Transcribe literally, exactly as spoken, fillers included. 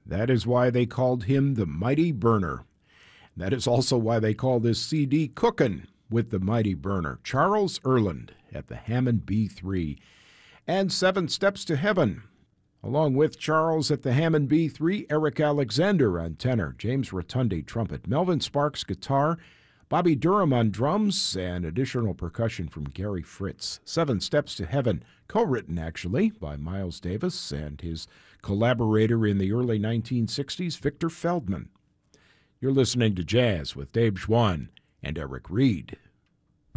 That is why they called him the Mighty Burner. That is also why they call this C D Cookin' with the Mighty Burner. Charles Earland at the Hammond B three. And Seven Steps to Heaven. Along with Charles at the Hammond B three, Eric Alexander on tenor, James Rotundi trumpet, Melvin Sparks guitar, Bobby Durham on drums, and additional percussion from Gary Fritz. Seven Steps to Heaven, co-written actually by Miles Davis and his collaborator in the early nineteen sixties, Victor Feldman. You're listening to Jazz with Dave Schwann and Eric Reed.